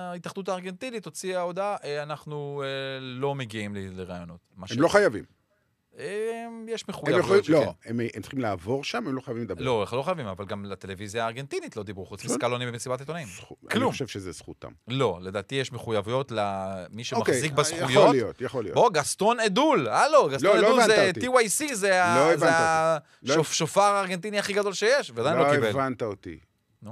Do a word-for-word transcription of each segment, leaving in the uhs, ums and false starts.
ההתאחדות הארגנטינית הוציאה הודעה, אנחנו לא מגיעים לרעיונות. הם לא חייבים. יש מחויבות. לא, הם צריכים לעבור שם, הם לא חייבים לדבר. לא, הם לא חייבים, אבל גם לטלוויזיה הארגנטינית לא דיברו, חוץ מסקלוני במסיבת עיתונאים. אני חושב שזה זכותם. לא, לדעתי יש מחויבויות למי שמחזיק בזכויות. יכול להיות, יכול להיות. בוא, גסטון אדול, הלו, גסטון אדול זה טי וואי סי, זה השופר הארגנטיני הכי גדול שיש, ועדיין לא קיבל. לא הבנת אותי.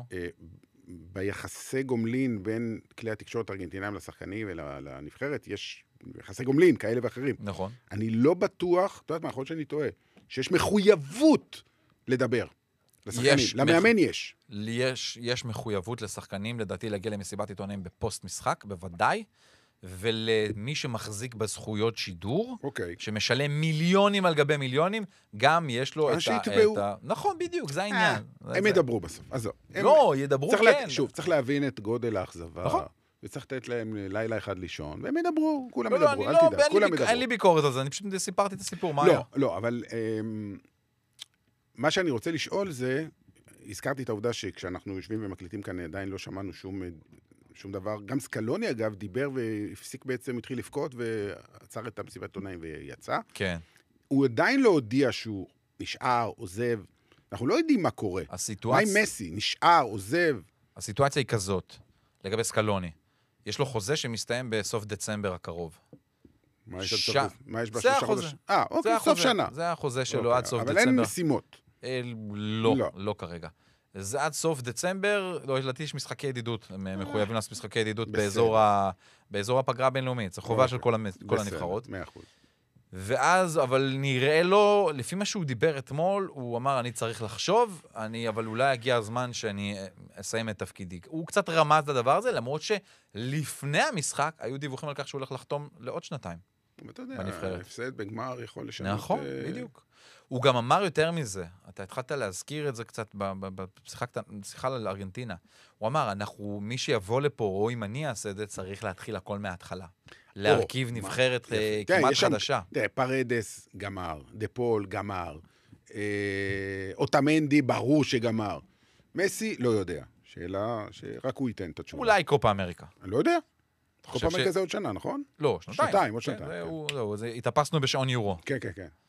ביחסי גומלין בין כלי התקשורת הארגנטינאים לשחקנים ולנבחרת, יש יחסי גומלין, כאלה ואחרים. נכון. אני לא בטוח, אתה יודעת מה, יכול להיות שאני טועה, שיש מחויבות לדבר. לשחקנים, למאמן יש. יש, יש מחויבות לשחקנים, לדעתי להגיע למסיבת עיתונאים בפוסט משחק, בוודאי, ולמי שמחזיק בזכויות שידור, אוקיי. שמשלם מיליונים על גבי מיליונים, גם יש לו את שיתבעו. ה... נכון, בדיוק, זה העניין. הם ידברו בסוף. אז לא, ידברו כן. שוב, צריך להבין את גודל האכזבה. נכון. וצריך לתת להם לילה אחד לישון, והם ידברו, כולם לא, ידברו, לא, אל לא, תדע, כולם ידברו. אין לי ביקורת על זה, אני פשוט סיפרתי את הסיפור, מה היה? לא, לא, אבל מה שאני רוצה לשאול זה, הזכרתי את העובדה שכשאנחנו יושבים ומקליטים כאן, עדיין לא שמענו שום, שום דבר. גם סקלוני, אגב, דיבר והפסיק בעצם, התחיל לבכות, ועצר את המסיבת עיתונאים ויצא. כן. הוא עדיין לא הודיע שהוא נשאר, עוזב. אנחנו לא יודעים מה קורה. הסיטואציה... מה עם מסי? נשאר, עוזב. הסיטואציה היא כזאת, לגבי סקלוני. יש לו חוזה שמסתיים בסוף דצמבר הקרוב. מה יש ש... בשלושה חודשים? אה, אוקיי, סוף שנה. זה החוזה שלו עד סוף אבל דצמבר. אבל אין משימות. לא, לא, לא כרגע. זה עד סוף דצמבר, לא, לדעתי יש משחקי ידידות, הם מחויבים לעשות משחקי ידידות באזור, ה... באזור הפגרה הבינלאומית. זו חובה של כל, המ... כל הנבחרות. מאה אחוז. ואז, אבל נראה לו, לפי מה שהוא דיבר אתמול, הוא אמר, אני צריך לחשוב, אני, אבל אולי הגיע הזמן שאני אסיים את תפקידי. הוא קצת רמז את הדבר הזה, למרות שלפני המשחק היו דיווחים על כך שהוא הולך לחתום לעוד שנתיים. אתה יודע, ההפסד בגמר יכול לשנות... נכון, בדיוק. הוא גם אמר יותר מזה, אתה התחלת להזכיר את זה קצת בשיחה על ארגנטינה. הוא אמר, אנחנו, מי שיבוא לפה, או אם אני אעשה את זה, צריך להתחיל הכל מההתחלה. להרכיב נבחרת כמעט חדשה. תראה, פרדס גמר, דפול גמר, אוטמנדי ברור שגמר. מסי לא יודע. שאלה שרק הוא ייתן את התשובה. אולי קופה אמריקה. אני לא יודע. קופה אמריקה זה עוד שנה, נכון? לא, שנתיים. שנתיים, עוד שנתיים. זהו, התאפסנו בשעון יורו. כן, כן, כן.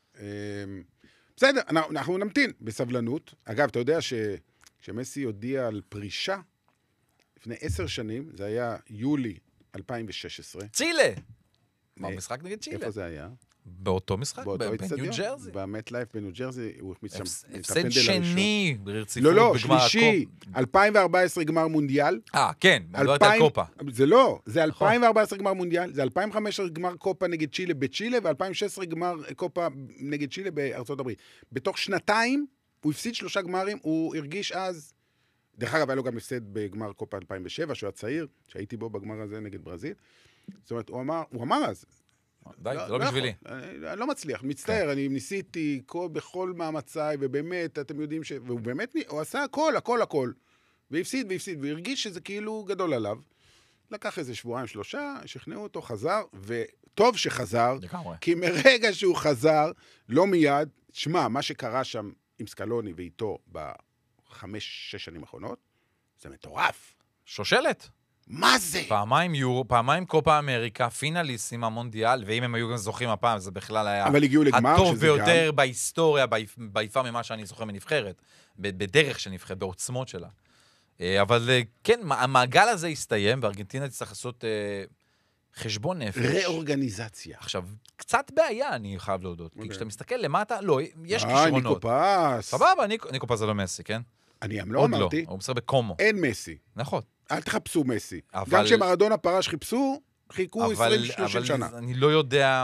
בסדר, אנחנו נמתין בסבלנות. אגב, אתה יודע שכשמסי הודיע על פרישה, לפני עשר שנים, זה היה יולי אלפיים ושש עשרה. צ'ילה! מה, משחק נגד צ'ילה? איפה זה היה? באותו משחק, בניו ג'רזי. באמת לייף בניו ג'רזי, הוא החמיץ שם... הפסד שני ברציפות לא, לא, שלישי. אלפיים וארבע עשרה גמר מונדיאל. אה, כן, לא הייתה קופה. זה לא, זה אלפיים וארבע עשרה גמר מונדיאל, זה אלפיים וחמש עשרה גמר קופה נגד צ'ילה בצ'ילה, ו-אלפיים ושש עשרה גמר קופה נגד צ'ילה בארצות הברית. בתוך שנתיים, הוא הפסיד שלושה גמרים, הוא הרגיש אז... דרך אגב, היה לו גם הפסד בגמר קופה אלפיים ושבע, שהוא היה צעיר, שהייתי בו בגמר הזה נגד ברזיל. זאת אומרת, הוא אמר, הוא אמר אז, די, זה לא בשבילי. אני לא מצליח, מצטער, אני ניסיתי בכל מאמציי, ובאמת, אתם יודעים ש... והוא באמת, הוא עשה הכל, הכל, הכל. והפסיד, והפסיד, והרגיש שזה כאילו גדול עליו. לקח איזה שבועיים, שלושה, שכנעו אותו, חזר, וטוב שחזר, כי מרגע שהוא חזר, לא מיד, שמה, מה שקרה שם עם סקלוני ואיתו בחמש, שש שנים האחרונות, זה מטורף. שושלת. מה זה? פעמיים יורו, פעמיים קופה אמריקה, פינליסטים המונדיאל, ואם הם היו גם זוכים הפעם, זה בכלל היה הטוב ביותר בהיסטוריה, ביפה ממה שאני זוכר מנבחרת, בדרך של נבחרת, בעוצמות שלה. אבל כן, המעגל הזה הסתיים, וארגנטינה תצטרך לעשות חשבון נפש. ראורגניזציה. עכשיו, קצת בעיה, אני חייב להודות, כי כשאתה מסתכל למטה, לא, יש כישרונות. אה, ניקופס. סבבה, ניקופס זה לא מסי, כן? אני לא אמרתי. הוא מסר בקומו. אין מסי. נכון. אל תחפשו מסי. אבל... גם כשמרדונה פרש חיפשו, חיכו עשרים שלושים שנה. אבל אני לא יודע...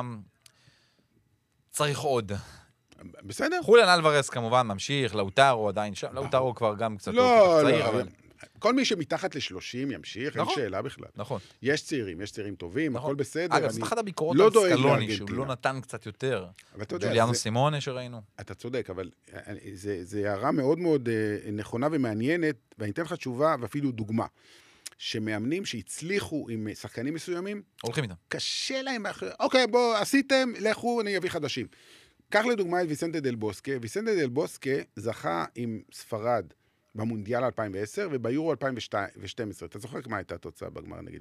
צריך עוד. בסדר. חוליאן אלוורס כמובן ממשיך, לאוטרו עדיין שם, לאוטרו כבר גם קצת לא, צעיר, לא. אבל... כל מי שמתחת ל-שלושים ימשיך, אין שאלה בכלל. נכון. יש צעירים, יש צעירים טובים, הכל בסדר. אגב, זאת אחת הביקורות על סקלוני, שהוא לא נתן קצת יותר. ג'וליאנו סימונה שראינו. אתה צודק, אבל זה הערה מאוד מאוד נכונה ומעניינת, ואני אתן לך תשובה ואפילו דוגמה. שמאמנים שהצליחו עם שחקנים מסוימים, הולכים איתם. קשה להם, אוקיי, בוא, עשיתם, לכו, אני אביא חדשים. קח לדוגמה את ויסנטה דל בוסקה. ויסנטה דל בוסקה זכה עם ספרד במונדיאל אלפיים ועשר, וביורו אלפיים ושתים עשרה. אתה זוכר מה הייתה התוצאה בגמר נגד